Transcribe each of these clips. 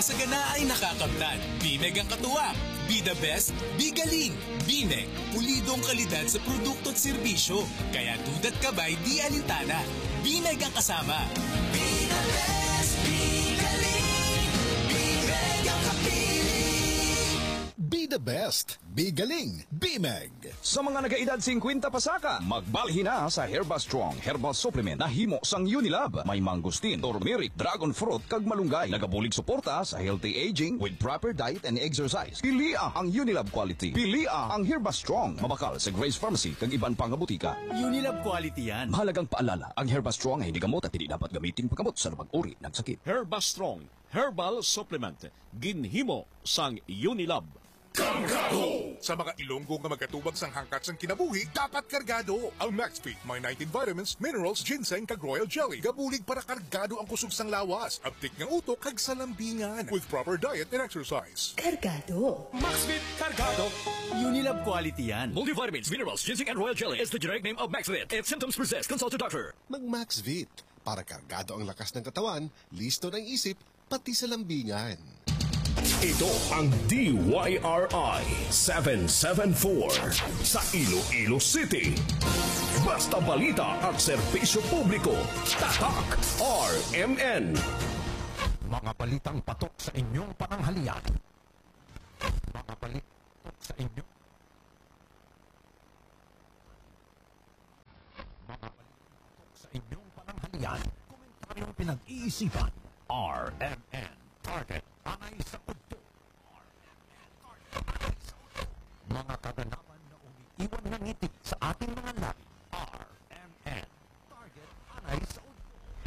kasagana ay nakakamtan. Bineg ang katuwang. Be the best, be galing. Bineg, pulidong kalidad sa produkto at serbisyo. Kaya dudat kabay di alintana. Bineg ang kasama. Be the best, be galing. Bineg ang kapili. Be the best, be galing, Bimeg. Sa mga nagaedad 50 pasaka, magbalhin na sa Herba Strong Herbal Supplement na himo sang Unilab. May mangustin, turmeric, dragon fruit, kag malunggay. Nagabulig suporta sa healthy aging with proper diet and exercise. Pilia ang Unilab quality. Pilia ang Herba Strong. Mabakal sa Grace Pharmacy kag iban pang butika. Unilab quality yan. Mahalagang paalala, ang Herba Strong ay hindi gamot at hindi dapat gamitin paggamot sa pag-uri ng sakit. Herba Strong Herbal Supplement. Ginhimo sang Unilab. Kargado! Sa mga Ilonggo nga magkatubag sang hangkat sang kinabuhi, dapat kargado! Ang MaxFeed may 19 vitamins, minerals, ginseng, kag royal jelly. Gabulig para kargado ang kusog sang lawas. Abtik ng utok kag salambingan. With proper diet and exercise. Kargado! MaxFeed Kargado! Unilab quality yan. Multivitamins, minerals, ginseng, and royal jelly is the generic name of MaxFeed. If symptoms persist, consult your doctor. Mag-MaxVit. Para kargado ang lakas ng katawan, listo ng isip, pati sa lambingan. Ito ang DYRI 774 sa Iloilo City. Basta balita at serbisyo publiko. Tatak RMN. Mga balitang patok sa inyong pananghalian. Mga balitang sa inyong pananghalian. Komentaryong pinag-iisipan. RMN Target Anay sa Udto. Mga kaganapan na umiiwan ng ngiti sa ating mga labi. RMN Target Anay sa Udto.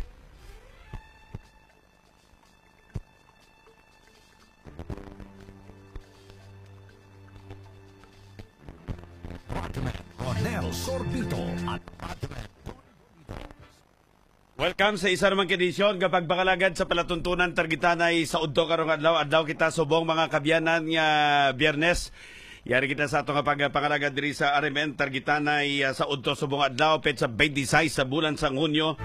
Rodman Ronel Sorbito at Rodman. Welcome sa isa namang edisyon kapag bakalagad sa palatuntunan targitanay sa udto karong adlaw kita subong mga kabyanan nga Biyernes. Yari kita sa atong pagpangalagad diri sa RMN targitanay sa udto subong adlaw petsa 26 sa bulan sa Hunyo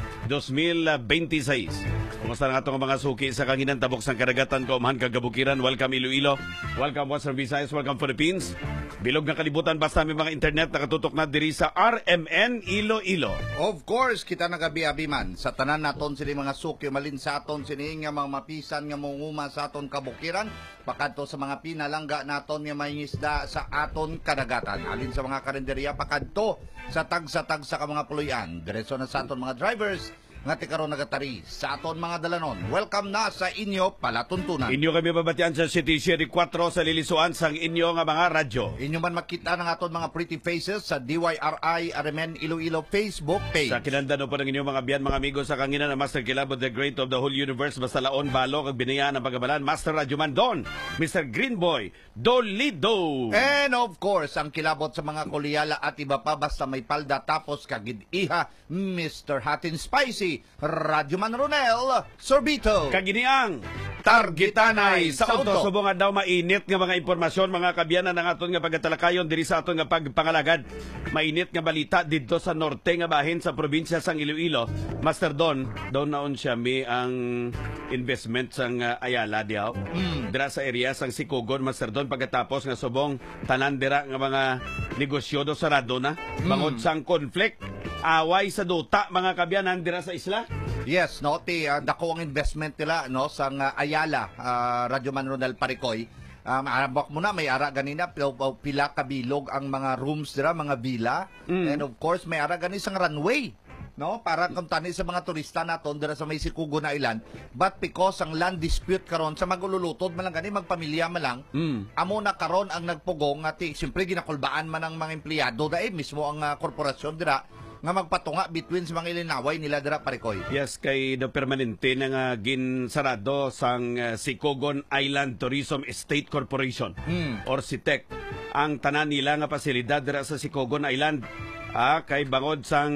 2026. Kumusta ang atong mga suki sa kanginan tabok sang kadagatan kaumahan kagabukiran. Welcome Iloilo. Welcome Western Visayas. Welcome Philippines. Bilog ng kalibutan basta may mga internet nakatutok na diri sa RMN Iloilo. Of course, kita nagabi-abi man. Sa tanan naton sini mga suki malin sa aton sini nga mga mapisan nga munguma sa aton kabukiran. Pakadto sa mga pinalangga naton nga may isda sa aton kadagatan. Alin sa mga karinderya pakadto sa tag-sa ka mga puluyan. Diretso na sa aton mga drivers nga tikaron nagatari sa aton mga dalanon. Welcome na sa inyo palatuntunan. Inyo kami babatian sa City Sherry 4 sa lilisuan sang inyo nga mga radyo. Inyo man makita ng aton mga pretty faces sa DYRI RMN Iloilo Facebook page. Sa kinandano po ng inyong mga biyan, mga amigo sa kanginan na Master Kilabot, the great of the whole universe, basta laon, balo, kag binayaan ng pagabalan, Master Radyoman Don, Mr. Greenboy, Dolido. And of course, ang kilabot sa mga kulyala at iba pa basta may palda tapos kagid-iha, Mr. Hatin Spicy, Radyoman Ronel Sorbito. Kaginiang targitanay sa udto subong daw mainit nga mga impormasyon mga kabyanan ng aton nga pagatalakayon diri sa aton nga pagpangalagad. Mainit nga balita didto sa norte nga bahin sa probinsya sang Iloilo. Master Don, daw naon siya mi ang investment sang Ayala diaw. Dira sa area sang Sikugon, Master Don, pagkatapos nga subong tanan dira nga mga negosyo do sarado na. Bangod sang conflict, away sa duta mga kabyanan dira sa isla. Yes, no, dako ang investment nila no sa Ayala, Radyoman Ronel Paricoy. Arabak mo na may ara ganina pila kabilog ang mga rooms dira, mga villa. And of course may ara gani sang runway. No, para kung tani sa mga turista naton dira sa may Sikugon Island, but because ang land dispute karon sa magululutod man lang gani magpamilya man lang, amo na karon ang nagpugong at siyempre ginakulbaan man ang mga empleyado dai mismo ang korporasyon dira nga magpatunga between sa mga ilinaway nila dira Paricoy. Yes, kay do permanente na nga ginsarado sang Sikugon Island Tourism Estate Corporation or SITEC ang tanan nila nga pasilidad dira sa Sikugon Island. Kay bangod sang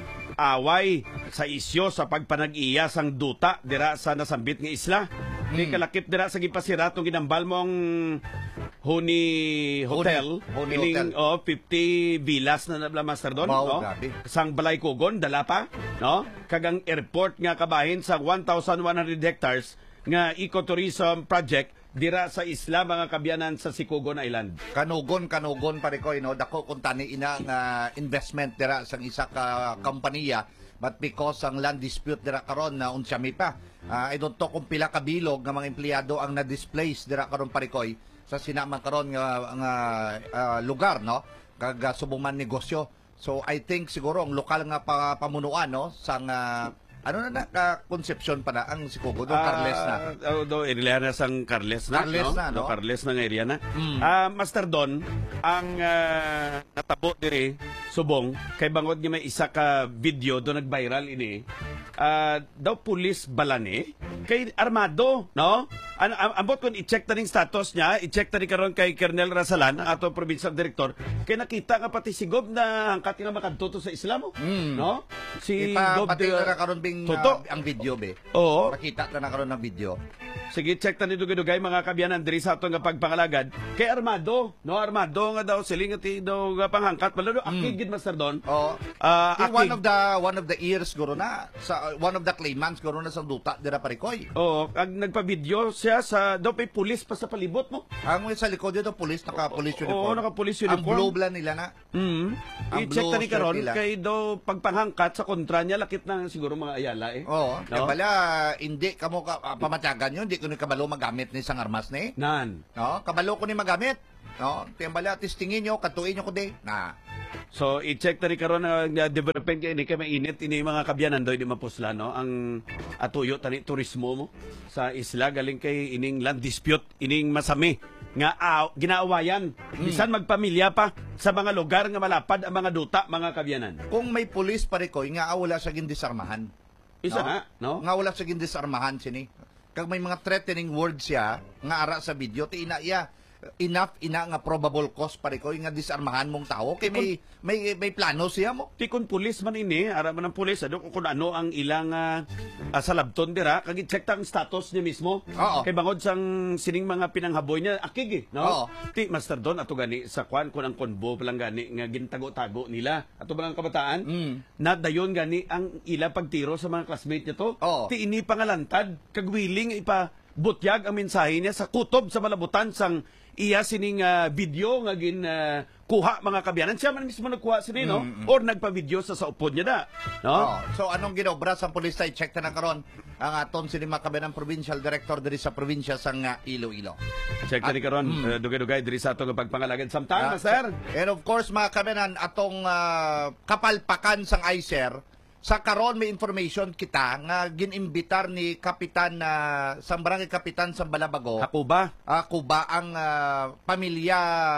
away sa isyo sa pagpanag-iya sang duta dira sa nasambit nga isla. Ni kalakip dira sa gipasiratong ginambal mong Huni Hotel. Huni Hotel. 50 villas na nabla Master Don. Wow, no? grabe. Sang Balay Kugon, dala pa. No? Kagang airport nga kabahin sa 1,100 hectares nga ecotourism project dira sa isla mga kabyanan sa Sikugon Island. Kanugon Parikoy, no? Dako kung tani ina nga investment dira sa isa ka kompanya, but because ang land dispute dira karon na unsyami pa. I don't know kung pila ka bilog nga mga empleyado ang na-displace dira karon Parikoy sa sinaman karon nga lugar, no? Kag subuman negosyo. So I think siguro ang lokal nga pamunuan, no, sang ano na konsepsyon pa na ang Sikugo do Carles na. Do area na sang Carles na, Carles no? na, no? Do Carles na nga area na. Master Don, ang natabo diri subong kay bangod nga may isa ka video do nag-viral ini. Daw pulis balani kay armado, no? Ambot kun i-check ta ning status niya, i-check ta ni karon kay Colonel Rasalan, ang ato provincial director, kay nakita nga pati si Gob na hangkat nga makadto sa Islamo, no? Si Gob pati na karon bing ang video be. Oo. Makita na karon ng video. Sige, check ta ni dugay-dugay mga kabyanan diri sa ato nga pagpangalagad kay armado, no? Armado nga daw siling ati daw nga panghangkat malado akig gid Master Don. Oo. One of the ears guro na sa one of the claimants guro na sa duta dira Parikoy. Oo, ag nagpa-video siya sa daw pay pulis pa sa palibot mo. Ang sa likod dito pulis naka-police uniform. Oo, naka-police uniform. Ang blue blan nila na. I-check ta ni karon kay daw pagpanghangkat sa kontra niya lakit na siguro mga ayala eh. Oo, no? Bala hindi kamo pamatyagan yun, hindi ko ni kabalo magamit ni sang armas ni. Nan. No, kabalo ko ni magamit. No, timbala testingin nyo, katuin nyo ko di. Na. So i-check ta ni karon na development kay ni kay mainit ini mga kabyanan do di mapusla, no? Ang atuyo tani turismo mo sa isla galing kay ining land dispute, ining masami nga ginaawayan bisan magpamilya pa sa mga lugar nga malapad ang mga duta mga kabyanan. Kung may pulis Parikoy nga wala sa gindisarmahan. Isa no? na, no? Nga wala sa gindisarmahan sini. Kag may mga threatening words siya nga ara sa video ti ina iya enough ina nga probable cause Parikoy nga disarmahan mong tao kay may plano siya mo. Ti kun pulis man ini, ara man ang pulis ado kung ano ang ilang salabton dira kag i-check ta ang status niya mismo. Kay bangod sang sining mga pinanghaboy niya akig no? Ti Master Don ato gani sa kwan kun ang konbo palang gani nga gintago-tago nila ato mga kabataan na dayon gani ang ila pagtiro sa mga classmate niya to. Ti ini pangalantad kag willing ipa butyag ang mensahe niya sa kutob sa malabutan sang iya sining video nga gin kuha mga kabyanan. Siya man mismo nagkuha sini, no? Or nagpa-video sa upod niya da. No? So anong ginobra sa pulis ay check na karon ang aton sini mga kabyanan provincial director diri sa probinsya sang Iloilo. Check na ni karon dugay-dugay diri sa atong pagpangalagad samtang, Master. And of course mga kabyanan atong kapalpakan sang ICER sa karon may information kita nga ginimbitar ni Kapitan sa Barangay Kapitan sa Balabago. Kuba ang pamilya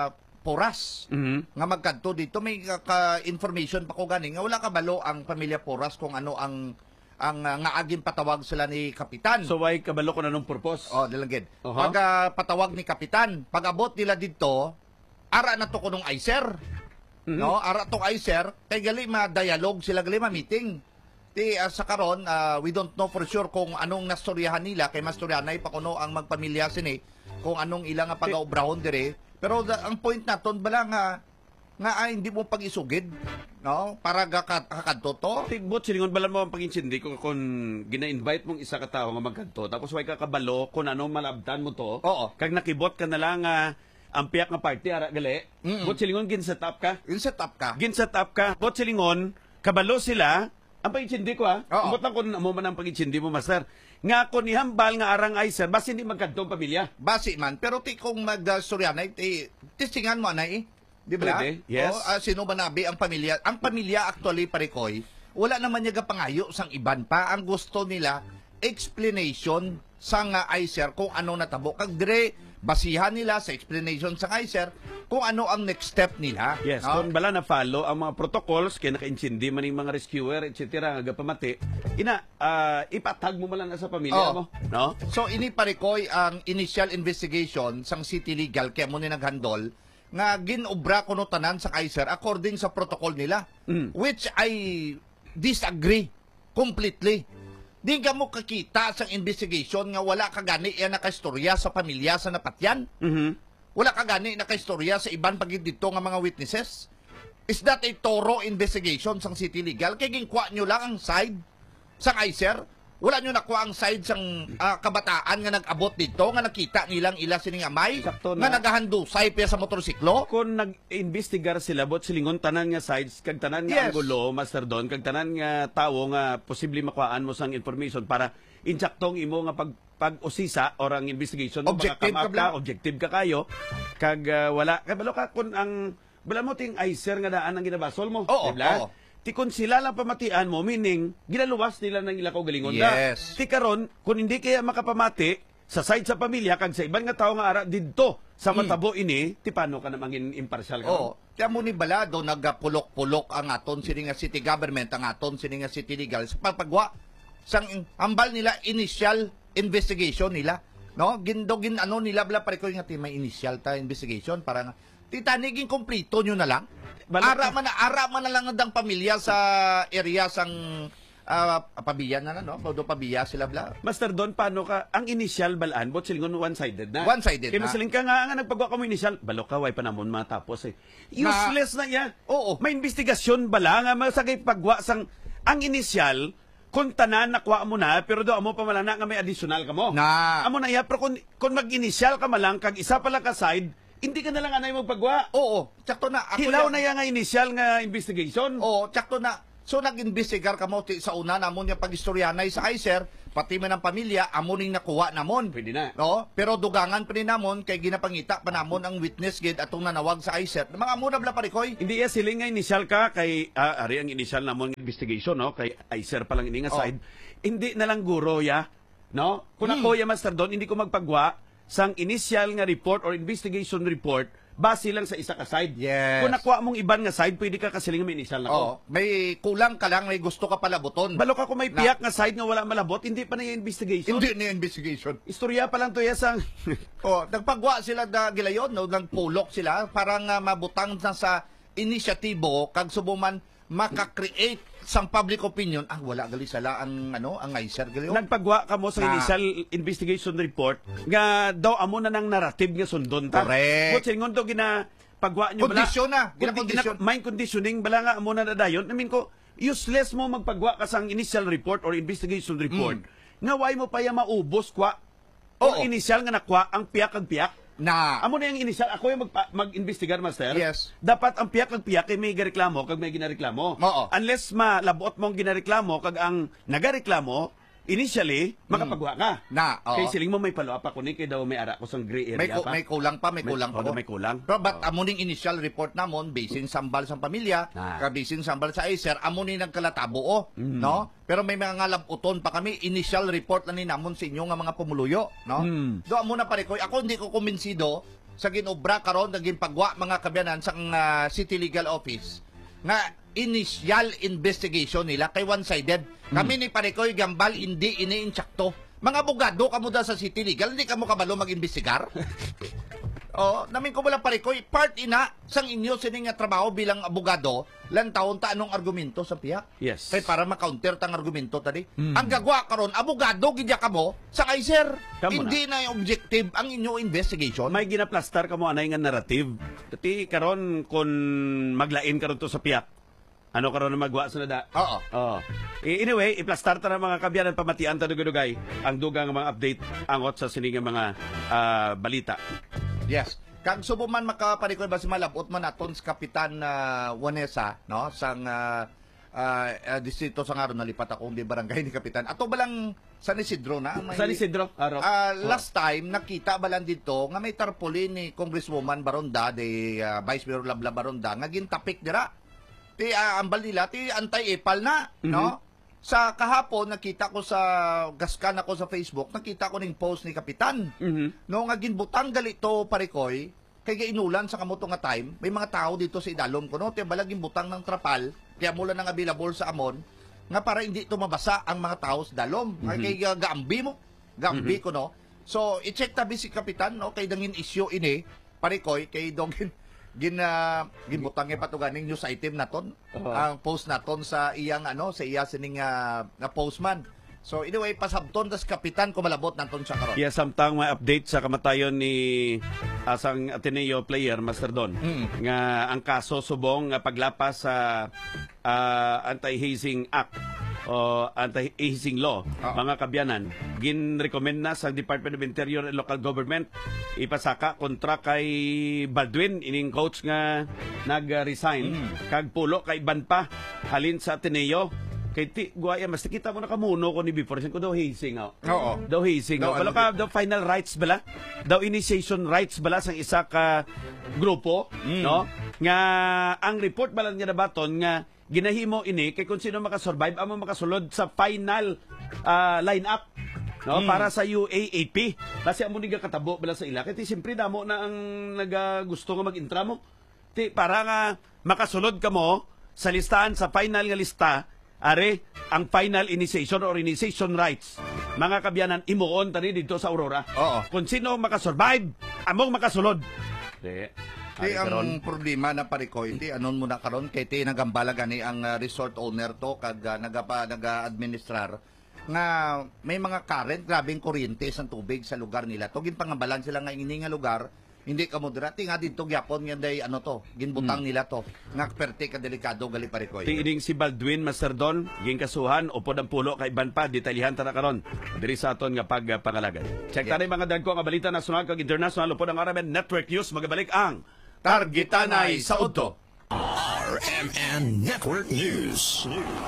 Poras nga magkadto dito may information pa ko gani nga wala kabalo ang pamilya Poras kung ano ang nga agin patawag sila ni Kapitan. So why kabalo ko na nung purpose? Dilagid. Pag patawag ni Kapitan, pag abot nila dito, ara na to kunong ICER. No, ara tong ICER kay gali ma-dialogue sila gali ma-meeting. Sa karon we don't know for sure kung anong nastoryahan nila kay mastoryahanay pa kuno ang magpamilya sini kung anong ilang nga pag-aubrahon dire. Pero ang point naton bala nga hindi mo pag-isugid, no? Para kakadto to. Tigbot silingon bala mo ang pag-insindi kung gina-invite mong isa ka tawo nga magkadto tapos way ka kabalo kung anong malabtan mo to. Kag nakibot ka na lang ang piyak nga party ara gali. Bot silingon gin-set up ka. Gin-set up ka. Bot silingon kabalo sila. Ang pag-insindi ko Bot lang kung mo man ang pag-insindi mo, Master. Nga kung ihambal nga arang ICER, basi hindi magkadtong pamilya. Basi man. Pero kung mag-suryanay, testingan mo anay Di ba? Yes. Sino ba nabi ang pamilya? Ang pamilya actually Parikoy, wala naman niya pangayo sang iban pa. Ang gusto nila explanation sa nga ICER kung ano natabo. Kag dire basihan nila sa explanation sa ICER kung ano ang next step nila. Yes, kung bala na follow ang mga protocols kaya naka-insindi man yung mga rescuer etc. nga pamati ipatag mo man lang sa pamilya mo, no? So ini Parikoy ang initial investigation sang City Legal kaya mo ni naghandol nga ginobra kuno tanan sa ICER according sa protocol nila, which I disagree completely. Di ka mo kakita sa investigation nga wala ka gani yan nakaistorya sa pamilya sa napatyan. Wala ka gani nakaistorya sa iban pagid dito nga mga witnesses. Is that a thorough investigation sang City Legal? Kaya ginkwa nyo lang ang side sang ICER wala nyo nakuha ang side sang kabataan nga nag-abot dito, nga nakita nilang ila sining amay, Sakto nga na. nagahandusay pa sa motorsiklo. Kung nag-investigar sila bot silingon tanan nga sides kag tanan nga Yes. anggulo, Master Don, kag tanan nga tawo nga posible makuhaan mo sang information para insaktong imo nga pag-usisa or ang investigation mo Objective baka ka bla. objective ka kayo kag wala kabalo ka kun ang wala mo ting icer nga daan ang ginabasol mo, Oo, diba? oo. Ti kung sila lang pamatian mo, meaning, ginaluwas nila ng ila ko galingon na. Yes. Ti karon, kung hindi kaya makapamati, sa side sa pamilya, kag sa ibang nga tao nga ara, dito, sa matabo ini, ti paano ka namang impartial ka? Oo. Kaya mo ni Balado, nagpulok-pulok ang aton sini nga city government, ang aton sini nga city legal, sa pagpagwa, sang ambal nila, initial investigation nila. No? Gindogin ano nila, bla pare ko yung nga may initial ta investigation, para nga, titanigin kumplito nyo na lang. Ara man na lang ang pamilya sa area sang pabiya na no? Todo pabiya sila bla. Master Don, paano ka, ang initial balaan, bot silingon one-sided na. One-sided Kaya na. siling ka nga nagpagawa ka mo initial, balo ka, way pa namon matapos eh. Useless na yan. Oo. May investigasyon bala nga, masagay pagwa sang, ang initial, kung tanan nakuha mo na, pero do amo pa malana nga may additional ka mo. Na. Amo na iya, pero kung mag-initial ka malang, kag isa pala ka side, hindi ka na lang anay magpagwa. Oo, tsakto na. Hilaw na yan nga initial nga investigation. Oo, tsakto na. So nag-investigar ka mo sa una namon yung pag-istoryanay sa ICER, pati man ang pamilya, amuning nakuha namon. Pwede na. No? Pero dugangan pa rin namon, kay ginapangita pa namon ang witness gid atong nanawag sa ICER. Mga muna bla parikoy. Hindi ya siling nga initial ka kay ari ang initial namon investigation no kay ICER pa lang ini nga side. Hindi na lang guro ya, no? Kung ako ya Master Don, hindi ko magpagwa sang initial nga report or investigation report base lang sa isa ka side. Yes. Kung nakuha mong iban nga side, pwede ka kasiling may initial na ko. Oo, may kulang ka lang, may gusto ka pala buton. Balo ka kung may piyak nga side nga wala malabot, hindi pa na yung investigation. Hindi na investigation. Istorya pa lang to ya sang Nagpagwa sila da gilayon, no? Nagpulok sila, parang mabutang na sa inisyatibo, kag subuman maka-create sang public opinion. Wala gali sala ang ICER gali. nagpagwa ka mo sa initial investigation report nga daw amo na ng narrative nga sundon ta. Correct. Kung singon to gina pagwa nyo Kondisyon na. Ginakondisyon. Mind conditioning bala nga amo na dadayon. I mean ko useless mo magpagwa ka sang initial report or investigation report. Nga why mo pa ya maubos kwa o initial nga nakwa ang piyak kag piyak. Na. Amo na yung initial, ako yung mag-investigar, Master. Yes. Dapat ang piyak kag piyak kay may gareklamo kag may ginareklamo. Oo. Unless malabot mong ginareklamo kag ang nagareklamo, initially, makapagwa ka. Na, oo. Kay siling mo may follow up ako ni kay daw may ara ko sang gray area pa. May kulang pa, may kulang pa. May kulang. Pero but amuning initial report namon, basin sambal sa pamilya, kabisin sambal sa ICER, amuning nagkalatabo, no? Pero may mga labuton pa kami, initial report na ni namon sa inyo nga mga pumuluyo, no? Do amo na pare ko, ako hindi ko kumbinsido sa ginobra karon naging pagwa mga kabyanan sa City Legal Office nga initial investigation nila kay one-sided. Kami ni Parekoy Gambal hindi iniintsakto. Mga abogado kamo da sa City Legal, hindi kamo kabalo mag-imbestigar. Namin ko wala Parekoy, part ina sang inyo sining nga trabaho bilang abogado, lan taon ta anong argumento sa piya. Yes. Kay para ma-counter tang argumento tadi. Ang gagwa karon abogado gidya kamo sa ICER. Hindi na yung objective ang inyo investigation. May ginaplastar ka mo anay nga narrative. Dati karon kun maglain karon to sa piyak. Ano karon na magwa sa nada? Oo. Anyway, iplastar ta na mga kabyanan pamatian ta dugay ang dugang mga update angot sa sining mga balita. Yes. Kag subo man makaparikoy ba si malabot man aton sa Kapitan Wanesa, no? Sang distrito sa ngaron nalipat ako di barangay ni Kapitan. Ato balang San Isidro na? San Isidro, araw. Last time nakita balang dito nga may tarpaulin ni Congresswoman Baronda de Vice Mayor Labla Baronda nga gintapik dira. Ti ambal nila ti anti-epal na, no? Sa kahapon, nakita ko sa gaskan ako sa Facebook, nakita ko ning post ni Kapitan. No, nga ginbutang galito parikoy, kay gainulan sa kamuto nga time, may mga tao dito sa idalom ko, no? Tiya balang ginbutang ng trapal, kaya mula nang available sa amon, nga para hindi tumabasa ang mga tao sa dalom. Kay gaambi mo, gaambi ko, no? So, i-check tabi si Kapitan, no? Kay dangin issue ini, parikoy, kay dongin, ginbutang e patuganing news item naton ang post naton sa iyang sa iya sining nga postman. So anyway pasabton das Kapitan kumalabot naton siya karon. Yeah, samtang may update sa kamatayon ni asang Ateneo player Master Don nga ang kaso subong nga paglapas sa Anti-Hazing Act anti-hazing law, mga kabyanan, gin-recommend na sa Department of Interior and Local Government ipasaka kontra kay Baldwin, ining coach nga nag-resign, kag pulo kay Iban pa, halin sa Ateneo. Kay ti guaya mas kita mo na kamuno ko ni before ko daw hazing Oo. daw hazing wala ka daw final rights bala daw initiation rights bala sang isa ka grupo no nga ang report bala nga nabaton nga ginahimo ini kay kung sino makasurvive amo makasulod sa final lineup no para sa UAAP kasi amo ni katabo bala sa ila kay ti simpre damo na ang nagagusto nga mag-intra mo ti para nga makasulod ka mo sa listahan sa final nga lista. Are, ang final initiation or initiation rights, mga kabyanan, imuon tani dito sa Aurora. Oo. Kung sino makasurvive, among makasulod. Di ang problema na parikoy, di anon mo na karon kay ti nagambala gani ang resort owner to kag naga-administrar nga may mga current grabing kuryente sa tubig sa lugar nila. To ginpangambalan sila nga ini nga lugar. Hindi ka moderati nga dito gyapon nga day ano to ginbutang nila to nga perte ka delikado gali parikoy. Tiining si Baldwin Masterdon ging kasuhan upod ang pulo kay Iban pa detalyihan ta na karon diri sa aton nga pagpangalagad. Check ta mga dagko nga balita nasyonal kag international upod ang RMN Network News magabalik ang Targitanay sa Udto. RMN Network News.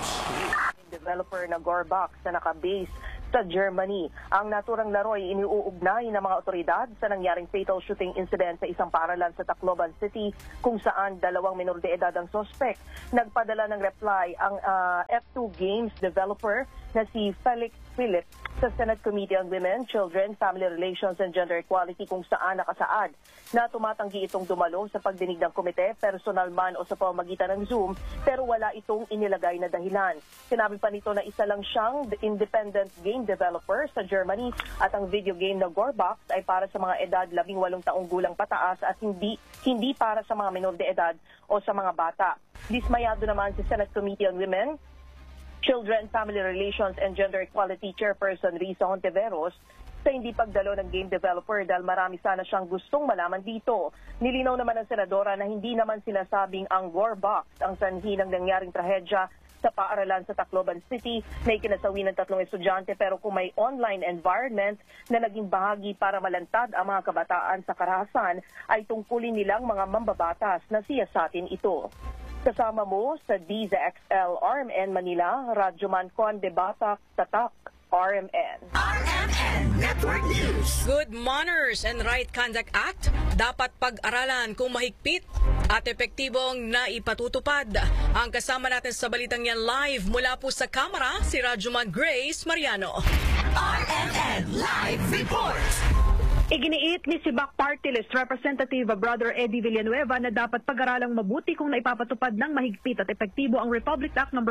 Developer na Gorbox na naka-base sa Germany. Ang naturang laro ay iniuugnay ng mga otoridad sa nangyaring fatal shooting incident sa isang paaralan sa Tacloban City kung saan 2 minor de edad ang suspect. Nagpadala ng reply ang F2 Games developer na si Felix Philip sa Senate Committee on Women, Children, Family Relations and Gender Equality kung saan nakasaad na tumatanggi itong dumalo sa pagdinig ng komite, personal man o sa pamamagitan ng Zoom, pero wala itong inilagay na dahilan. Sinabi pa nito na isa lang siyang independent game developer sa Germany at ang video game na Gorbox ay para sa mga edad 18 taong gulang pataas at hindi para sa mga minor de edad o sa mga bata. Dismayado naman si Senate Committee on Women, Children, Family Relations and Gender Equality Chairperson Risa Hontiveros sa hindi pagdalo ng game developer dahil marami sana siyang gustong malaman dito. Nilinaw naman ng senadora na hindi naman sinasabing ang Gorbox ang sanhi ng nangyaring trahedya sa paaralan sa Tacloban City na ikinasawi ng 3 estudyante pero kung may online environment na naging bahagi para malantad ang mga kabataan sa karahasan ay tungkulin nilang mga mambabatas na siyasatin ito. Kasama mo sa DZXL RMN Manila, Radyoman Conde Batak, Tatak, RMN. RMN Network News. Good Manners and Right Conduct Act dapat pag-aralan kung mahigpit at epektibong naipatutupad. Ang kasama natin sa balitang yan live mula po sa kamera, si Radyoman Grace Mariano. RMN Live Report. Iginiit ni si BAC Party List Representative Brother Eddie Villanueva na dapat pag-aralang mabuti kung naipapatupad ng mahigpit at epektibo ang Republic Act No.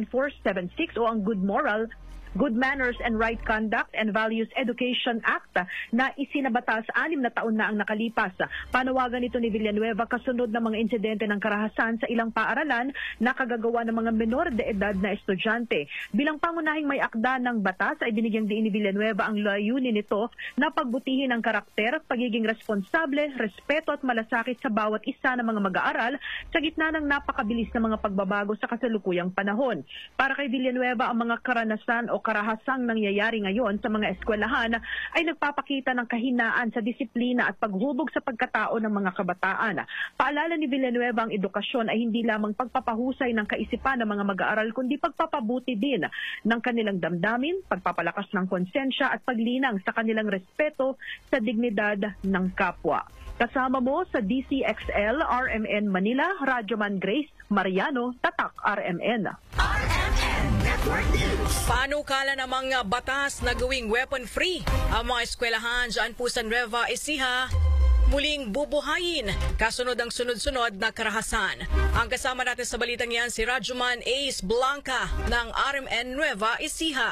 11476 o ang Good Manners and Right Conduct and Values Education Act na isinabatas 6 na taon na ang nakalipas. Panawagan ito ni Villanueva kasunod ng mga insidente ng karahasan sa ilang paaralan na kagagawa ng mga menor de edad na estudyante. Bilang pangunahing may akda ng batas ay binigyang diin ni Villanueva ang layunin nito na pagbutihin ang karakter, pagiging responsable, respeto at malasakit sa bawat isa ng mga mag-aaral sa gitna ng napakabilis na mga pagbabago sa kasalukuyang panahon. Para kay Villanueva, ang mga karanasan o karahasang nangyayari ngayon sa mga eskwelahan ay nagpapakita ng kahinaan sa disiplina at paghubog sa pagkatao ng mga kabataan. Paalala ni Villanueva, ang edukasyon ay hindi lamang pagpapahusay ng kaisipan ng mga mag-aaral kundi pagpapabuti din ng kanilang damdamin, pagpapalakas ng konsensya at paglinang sa kanilang respeto sa dignidad ng kapwa. Kasama mo sa DCXL RMN Manila, Radyoman Grace Mariano, Tatak RMN. RMN Network News. Panukala ng mga batas na gawing weapon-free ang mga eskwelahan dyan po sa Nueva Ecija muling bubuhayin kasunod ang sunod-sunod na karahasan. Ang kasama natin sa balitang yan si Radyoman Ace Blanca ng RMN Nueva Ecija.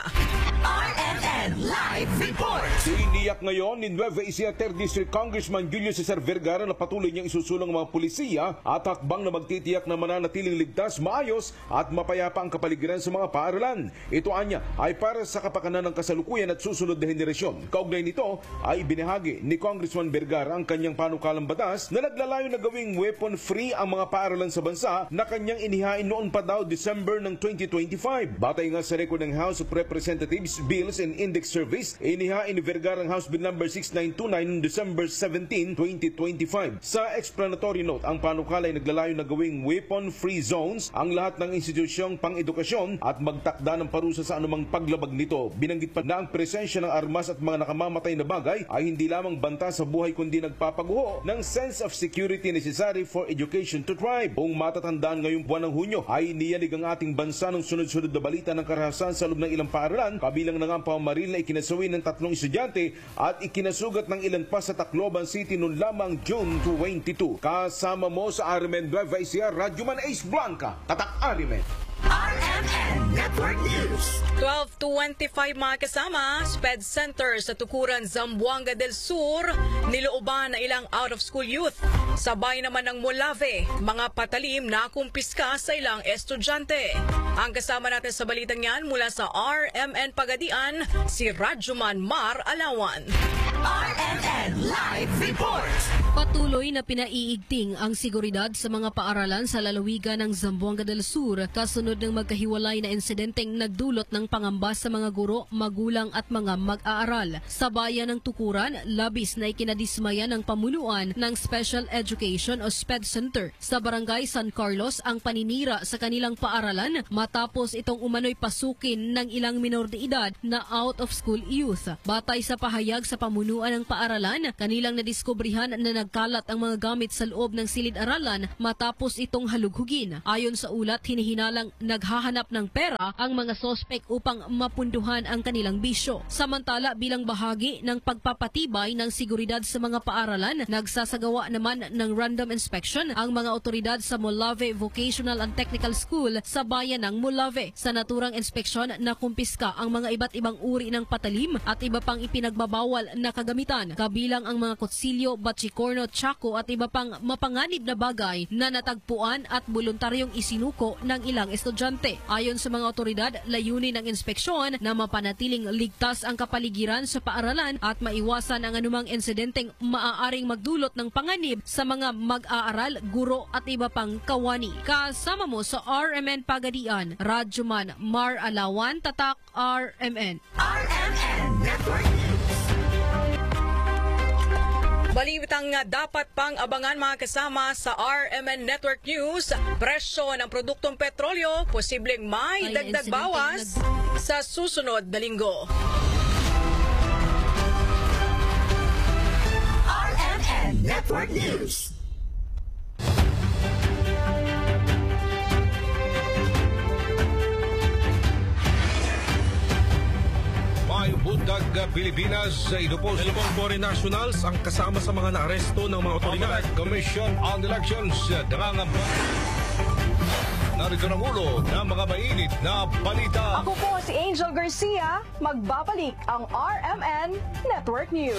RMN Live Report. Iniyak ngayon ni Nueva Ecija 3rd District Congressman Julio Cesar Vergara na patuloy niyang isusulong ang mga pulisiya at hakbang na magtitiyak na mananatiling ligtas, maayos at mapayapa ang kapaligiran sa mga paaralan. Ito anya ay para sa kapakanan ng kasalukuyan at susunod na henerasyon. Kaugnay nito ay binahagi ni Congressman Vergara ang kanyang panukalang batas na naglalayo na gawing weapon-free ang mga paaralan sa bansa na kanyang inihain noon pa daw December ng 2025. Batay nga sa record ng House of Representatives Bills and Index Service, inihain ni Vergara ang House Bill number 6929 noong December 17, 2025. Sa explanatory note, ang panukala ay naglalayo na gawing weapon-free zones ang lahat ng institusyong pang-edukasyon at magtakda ng parusa sa anumang paglabag nito. Binanggit pa na ang presensya ng armas at mga nakamamatay na bagay ay hindi lamang banta sa buhay kundi nagpapaguho ng sense of security necessary for education to thrive. Kung matatandaan ngayong buwan ng Hunyo ay niyanig ang ating bansa ng sunod-sunod na balita ng karahasan sa loob ng ilang paaralan, kabilang na nga ang pamamaril na ikinasawi ng 3 estudyante at ikinasugat ng ilan pa sa Tacloban City noon lamang June 22. Kasama mo sa RMN Nueva Ecija, Radyoman Ace Blanca, Tatak RMN. RMN Network News. 12:25 mga kasama, SPED Center sa Tukuran, Zamboanga del Sur, nilooban na ilang out-of-school youth. Sabay naman ng Molave, mga patalim na kumpiska sa ilang estudyante. Ang kasama natin sa balitang yan mula sa RMN Pagadian, si Radyoman Mar Alawan. RMN Live Report. Patuloy na pinaiigting ang seguridad sa mga paaralan sa lalawigan ng Zamboanga del Sur kasunod ng magkahiwalay na insidenteng nagdulot ng pangamba sa mga guro, magulang at mga mag-aaral. Sa bayan ng Tukuran, labis na ikinadismaya ng pamunuan ng Special Education o SPED Center sa Barangay San Carlos ang paninira sa kanilang paaralan matapos itong umano'y pasukin ng ilang minor de edad na out-of-school youth. Batay sa pahayag sa pamunuan ng paaralan, kanilang nadiskubrihan na nagkalat ang mga gamit sa loob ng silid-aralan matapos itong halughugin. Ayon sa ulat, hinihinalang naghahanap ng pera ang mga sospek upang mapunduhan ang kanilang bisyo. Samantala, bilang bahagi ng pagpapatibay ng seguridad sa mga paaralan, nagsasagawa naman ng random inspection ang mga otoridad sa Molave Vocational and Technical School sa bayan ng Molave. Sa naturang inspeksyon, nakumpiska ang mga iba't ibang uri ng patalim at iba pang ipinagbabawal na kagamitan, kabilang ang mga kutsilyo, bachikorno, tsako at iba pang mapanganib na bagay na natagpuan at voluntaryong isinuko ng ilang estudyante. Ayon sa mga otoridad, layunin ng inspeksyon na mapanatiling ligtas ang kapaligiran sa paaralan at maiwasan ang anumang insidenteng maaaring magdulot ng panganib sa mga mag-aaral, guro at iba pang kawani. Kasama mo sa RMN Pagadian, Radyoman Mar Alawan, Tatak RMN. RMN Network News. Balitang dapat pang abangan mga kasama sa RMN Network News, presyo ng produktong petrolyo posibleng may dagdag bawas sa susunod na linggo. RMN Network News. May bundag Pilipinas sa idupos. Dalawang foreign nationals ang kasama sa mga naaresto ng mga otoridad. Commission on Elections nangangamba. Narito ang ulo ng mga mainit na balita. Ako po si Angel Garcia, magbabalik ang RMN Network News.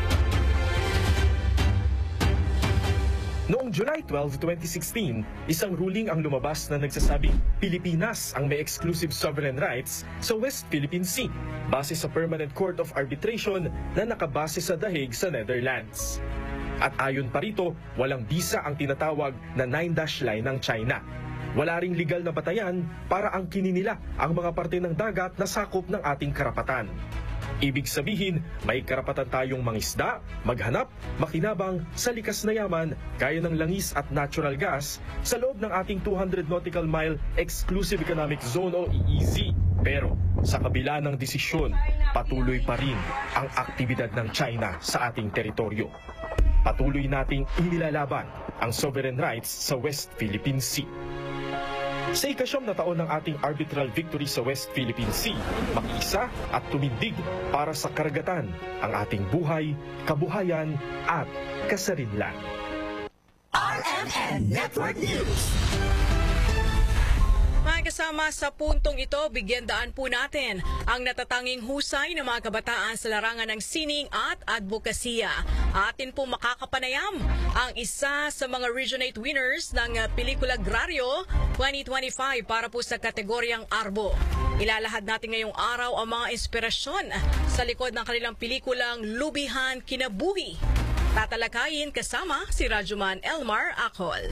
Noong July 12, 2016, isang ruling ang lumabas na nagsasabing Pilipinas ang may exclusive sovereign rights sa West Philippine Sea base sa Permanent Court of Arbitration na nakabase sa The Hague sa Netherlands. At ayon pa rito, walang bisa ang tinatawag na 9-dash line ng China. Wala ring legal na batayan para angkinin nila ang mga parte ng dagat na sakop ng ating karapatan. Ibig sabihin, may karapatan tayong mangisda, maghanap, makinabang sa likas na yaman gaya ng langis at natural gas sa loob ng ating 200 nautical mile Exclusive Economic Zone o EEZ. Pero sa kabila ng desisyon, patuloy pa rin ang aktibidad ng China sa ating teritoryo. Patuloy nating inilalaban ang sovereign rights sa West Philippine Sea. Sa ika-9 na taon ng ating arbitral victory sa West Philippine Sea, makiisa at tumindig para sa karagatan ang ating buhay, kabuhayan at kasarinlan. RMN Network News. Mga kasama sa puntong ito, bigyan daan po natin ang natatanging husay ng mga kabataan sa larangan ng sining at advokasya. Atin po makakapanayam ang isa sa mga Region 8 winners ng Pelikula Grario 2025 para po sa kategoryang Arbo. Ilalahad natin ngayong araw ang mga inspirasyon sa likod ng kanilang pelikulang Lubihan Kinabuhi. Tatalakayin kasama si Rajuman Elmar Acol.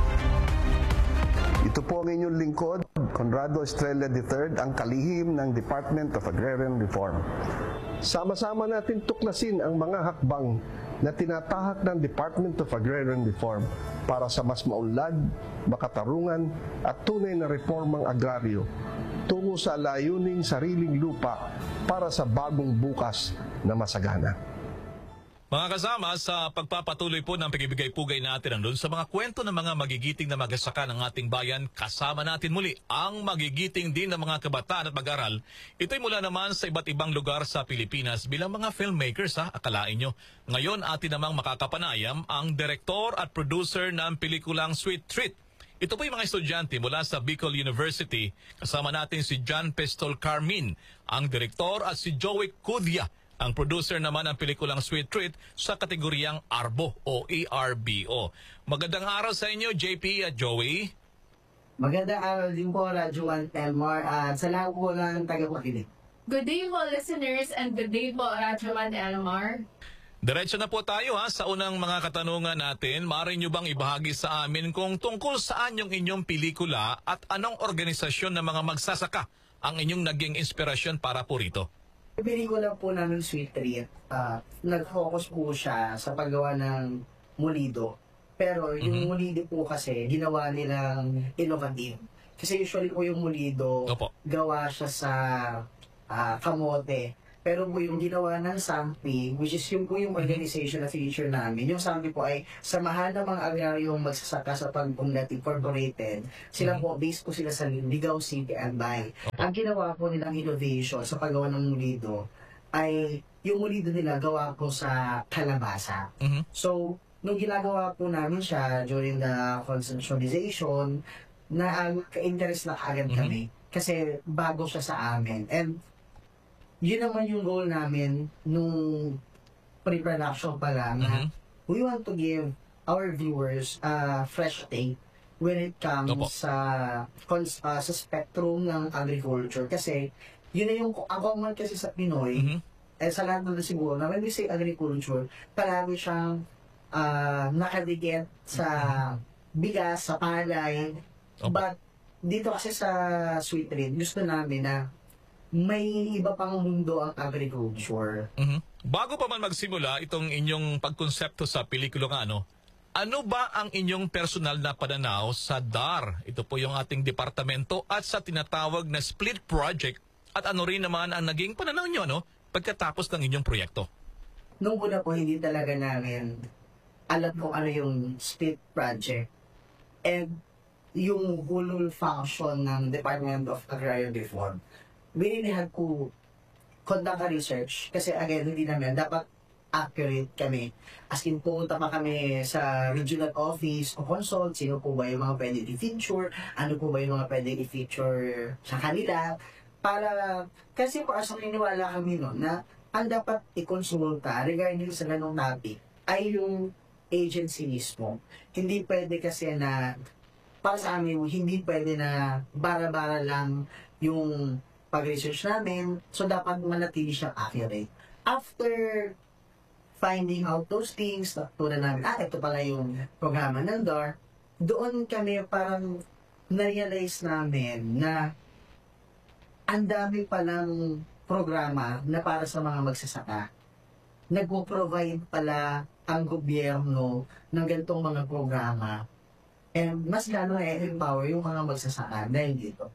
Ito po ang inyong lingkod, Conrado Estrella III, ang kalihim ng Department of Agrarian Reform. Sama-sama natin tuklasin ang mga hakbang na tinatahak ng Department of Agrarian Reform para sa mas maunlad, makatarungan at tunay na reformang agraryo tungo sa layuning sariling lupa para sa bagong bukas na masagana. Mga kasama, sa pagpapatuloy po ng pagibigay-pugay natin andun sa mga kwento ng mga magigiting na magsasaka ng ating bayan, kasama natin muli ang magigiting din ng mga kabataan at mag-aral. Ito'y mula naman sa iba't ibang lugar sa Pilipinas bilang mga filmmakers, akalain nyo. Ngayon atin namang makakapanayam ang direktor at producer ng pelikulang Sweet Treat. Ito po yung mga estudyante mula sa Bicol University. Kasama natin si John Pistol Carmin, ang direktor, at si Joey Cudia, ang producer naman ng pelikulang Sweet Treat sa kategoryang Arbo o ARBO. Magandang araw sa inyo, JP at Joey. Magandang araw din po, Rajuman Elmar, at sa lahat po ng tagapakinig. Good day po, listeners, and good day po, Rajuman Elmar. Diretso na po tayo sa unang mga katanungan natin. Maaari nyo bang ibahagi sa amin kung tungkol saan yung inyong pelikula at anong organisasyon ng mga magsasaka ang inyong naging inspirasyon para po rito? Yung pelikula po namin Sweet Treat, nag-focus po siya sa paggawa ng mulido. Pero yung mulido po kasi ginawa nilang innovative. Kasi usually po yung mulido, gawa siya sa kamote. Pero po yung ginawa ng SAMPI, which is yung po yung organization na feature namin, yung SAMPI po ay samahan ng mga agraryong magsasaka sa pag-unlat incorporated. Sila po, based po sila sa Ligaw City and Bay. Ang ginawa po nilang innovation sa paggawa ng mulido ay yung mulido nila gawa po sa kalabasa. So, nung ginagawa po namin siya during the conceptualization, ka-interest na agad kami. Kasi bago siya sa amin. And yun naman yung goal namin nung pre-production pa lang na we want to give our viewers a fresh take when it comes sa spectrum ng agriculture. Kasi yun na yung, ako man kasi sa Pinoy, sa lahat na siguro, na when we say agriculture, palagi siyang nakadikit sa bigas, sa palay. But dito kasi sa Sweet Treat, gusto namin na may iba pang mundo ang agriculture. Bago pa man magsimula itong inyong pagkonsepto sa pelikulang ano ba ang inyong personal na pananaw sa DAR? Ito po yung ating departamento at sa tinatawag na split project, at ano rin naman ang naging pananaw nyo pagkatapos ng inyong proyekto? Nung una po, hindi talaga namin alam kung ano yung split project and yung whole function ng Department of Agrarian Reform. We really had to conduct a research kasi again, hindi namin dapat accurate kami. As in, pumunta pa kami sa regional office o consult, sino po ba yung mga pwede i-feature, ano po ba yung mga pwede i-feature sa kanila, para, kasi po as naniniwala kami na ang dapat i-consulta regarding sa ganong topic ay yung agency mismo. Hindi pwede kasi na, para sa amin, hindi pwede na bara-bara lang yung pag-research namin, so dapat manatili siyang accurate. After finding out those things, natutunan namin, ito pala yung programa ng DAR, doon kami parang na-realize namin na ang dami palang programa na para sa mga magsasaka. Nagpo-provide pala ang gobyerno ng ganitong mga programa, and mas lalo na-empower yung mga magsasaka dahil dito.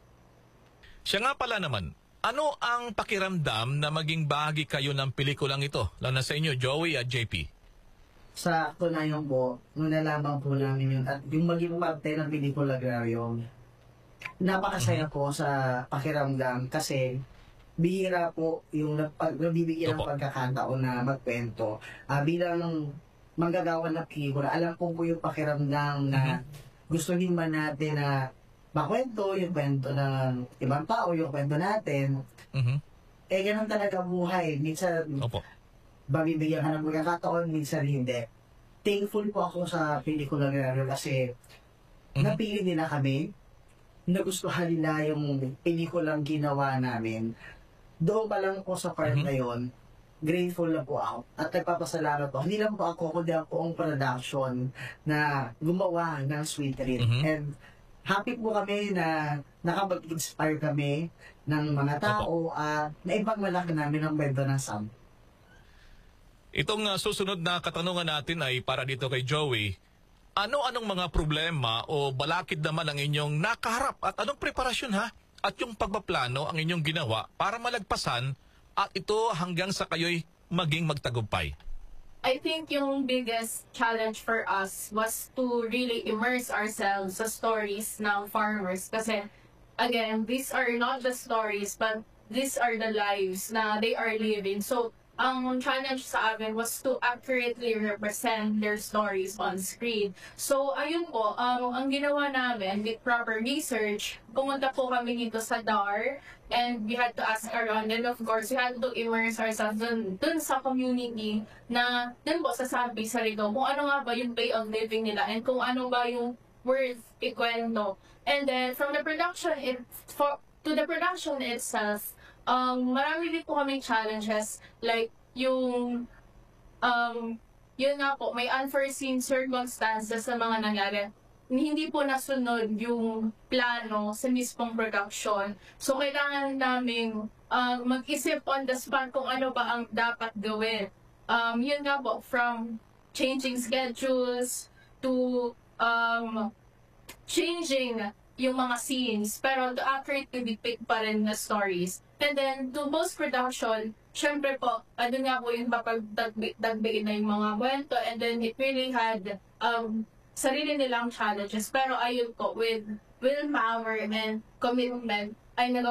Siya nga pala naman, ano ang pakiramdam na maging bahagi kayo ng pelikulang ito? Lalo na sa inyo, Joey at JP. Sa katunayan po, nung nalaman po namin yun, at yung maging parte ng Pelikula Grario, napakasaya po sa pakiramdam kasi bihira po yung nabibigyan ng pagkakataon na magkwento. Bilang manggagawa ng pelikula, alam po yung pakiramdam na gusto man natin na makwento, yung kwento ng ibang tao, yung kwento natin. Eh, ganun talaga buhay. Minsan, babibigyan ka ng pagkakataon, minsan hindi. Thankful po ako sa pelikula nila kasi napili nila kami, nagustuhan nila yung pelikulang ginawa namin. Doon pa lang po sa part na yun, grateful na po ako. At nagpapasalamat po. Hindi lang po ako, kundi ang buong production na gumawa ng Sweet Treat. And happy po kami na nakapag-inspire kami ng mga tao at naipagmalaki namin ang kwento ng Sam. Itong susunod na katanungan natin ay para dito kay Joey. Ano-anong mga problema o balakid naman ang inyong nakaharap at anong preparasyon at yung pagpaplano ang inyong ginawa para malagpasan at ito hanggang sa kayo'y maging magtagumpay? I think yung biggest challenge for us was to really immerse ourselves sa stories ng farmers kasi again, these are not the stories but these are the lives na they are living. So, ang challenge sa amin was to accurately represent their stories on screen. So, ayun po, ang ginawa namin with proper research, pumunta po kami dito sa DAR and we had to ask around and of course, we had to immerse ourselves dun sa community na dun po sasabi sa Rico kung ano nga ba yung way of living nila and kung ano ba yung worth ikwento. And then, from the production, to the production itself, marami din po kaming challenges like yung yun nga po, may unforeseen circumstances sa mga nangyari. Hindi po nasunod yung plano sa mismong production. So, kailangan namin mag-isip on the spot kung ano ba ang dapat gawin. Yun nga po, from changing schedules to changing yung mga scenes, pero to accurately depict pa rin na stories. And then, to post-production, syempre po, ano nga po yung papagdagbiin na yung mga kwento, and then it really had sarili nilang challenges. Pero ayun po, with willpower and commitment, ay